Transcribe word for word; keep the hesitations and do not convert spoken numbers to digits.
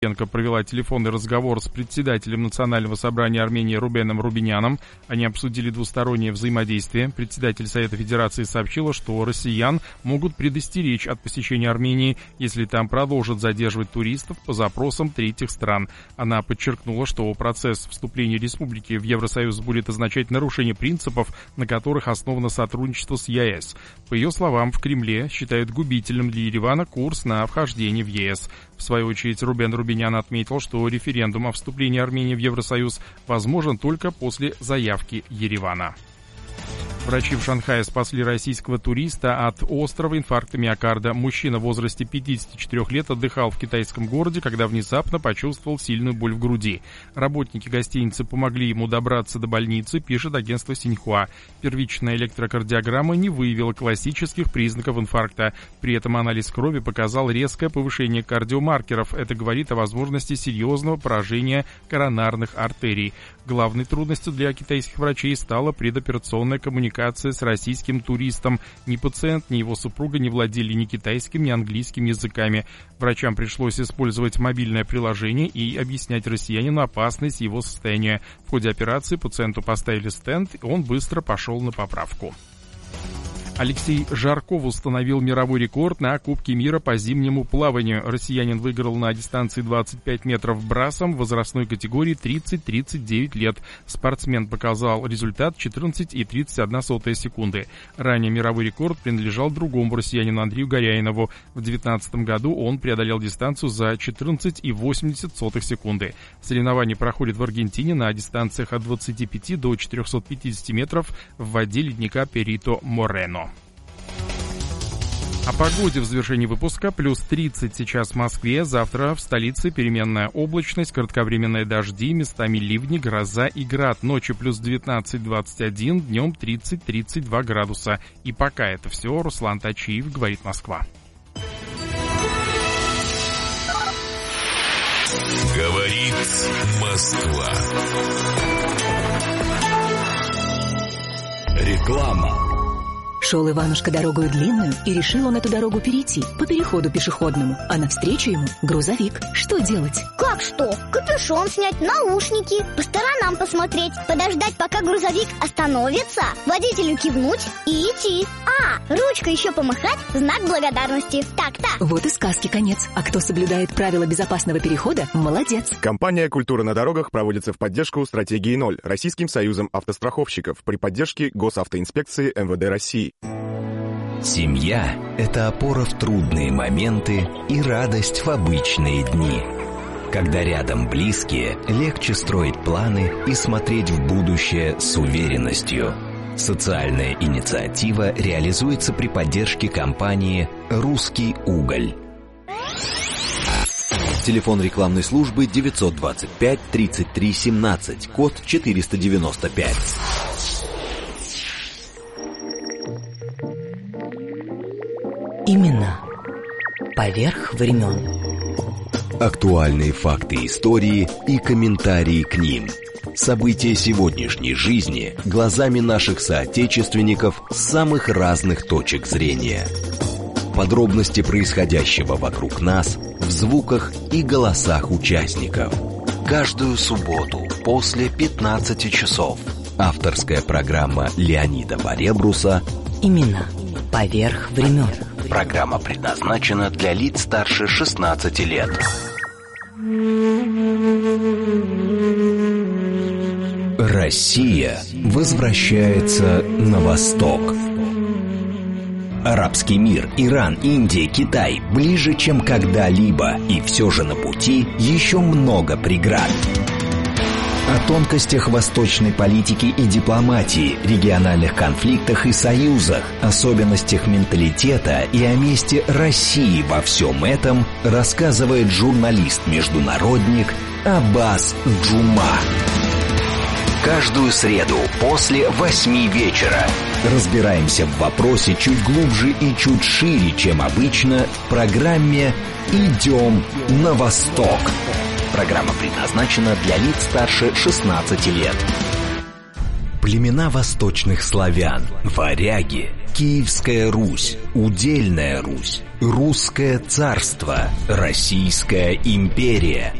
провела телефонный разговор с председателем Национального собрания Армении Рубеном Рубиняном. Они обсудили двустороннее взаимодействие. Председатель Совета Федерации сообщила, что россиян могут предостеречь от посещения Армении, если там продолжат задерживать туристов по запросам третьих стран. Она подчеркнула, что процесс вступления республики в Евросоюз будет означать нарушение принципов, на которых основано сотрудничество с ЕС. По ее словам, в Кремле считают губительным для Еревана курс на вхождение в ЕС. В свою очередь, Рубен Рубинян отметил, что референдум о вступлении Армении в Евросоюз возможен только после заявки Еревана. Врачи в Шанхае спасли российского туриста от острого инфаркта миокарда. Мужчина в возрасте пятидесяти четырёх лет отдыхал в китайском городе, когда внезапно почувствовал сильную боль в груди. Работники гостиницы помогли ему добраться до больницы, пишет агентство Синьхуа. Первичная электрокардиограмма не выявила классических признаков инфаркта. При этом анализ крови показал резкое повышение кардиомаркеров. Это говорит о возможности серьезного поражения коронарных артерий. Главной трудностью для китайских врачей стала предоперационная коммуникация с российским туристом. Ни пациент, ни его супруга не владели ни китайским, ни английским языками. Врачам пришлось использовать мобильное приложение и объяснять россиянину опасность его состояния. В ходе операции пациенту поставили стенд, и он быстро пошел на поправку. Алексей Жарков установил мировой рекорд на Кубке мира по зимнему плаванию. Россиянин выиграл на дистанции двадцать пять метров брасом в возрастной категории тридцать-тридцать девять лет. Спортсмен показал результат четырнадцать и тридцать одна сотая секунды. Ранее мировой рекорд принадлежал другому россиянину Андрею Горяинову. В две тысячи девятнадцатом году он преодолел дистанцию за четырнадцать и восемьдесят сотых секунды. Соревнования проходят в Аргентине на дистанциях от двадцати пяти до четырехсот пятидесяти метров в воде ледника Перито-Морено. О погоде в завершении выпуска. Плюс тридцать сейчас в Москве. Завтра в столице переменная облачность, кратковременные дожди, местами ливни, гроза и град. Ночью плюс девятнадцать - двадцать один, днем тридцать - тридцать два градуса. И пока это все. Руслан Тачиев, говорит Москва. Говорит Москва. Реклама. Шел Иванушка дорогою длинную, и решил он эту дорогу перейти по переходу пешеходному, а навстречу ему грузовик. Что делать? Как что? Капюшон снять, наушники, по сторонам посмотреть, подождать, пока грузовик остановится, водителю кивнуть и идти. А, ручкой еще помахать, знак благодарности. Так-то. Вот и сказки конец. А кто соблюдает правила безопасного перехода, молодец. Компания «Культура на дорогах» проводится в поддержку стратегии ноль Российским союзом автостраховщиков при поддержке Госавтоинспекции эм вэ дэ России. Семья – это опора в трудные моменты и радость в обычные дни. Когда рядом близкие, легче строить планы и смотреть в будущее с уверенностью. Социальная инициатива реализуется при поддержке компании «Русский уголь». Телефон рекламной службы девятьсот двадцать пять тридцать три семнадцать, код четыреста девяносто пять. Именно поверх времен. Актуальные факты истории и комментарии к ним. События сегодняшней жизни глазами наших соотечественников с самых разных точек зрения. Подробности происходящего вокруг нас в звуках и голосах участников. Каждую субботу после пятнадцати часов. Авторская программа Леонида Баребруса Именно поверх времен. Программа предназначена для лиц старше шестнадцати лет. Россия возвращается на восток. Арабский мир, Иран, Индия, Китай ближе, чем когда-либо, и все же на пути еще много преград. О тонкостях восточной политики и дипломатии, региональных конфликтах и союзах, особенностях менталитета и о месте России во всем этом рассказывает журналист-международник Аббас Джума. Каждую среду после восьми вечера разбираемся в вопросе чуть глубже и чуть шире, чем обычно, в программе «Идем на восток». Программа предназначена для лиц старше шестнадцати лет. Племена восточных славян, варяги, Киевская Русь, Удельная Русь, Русское царство, Российская империя.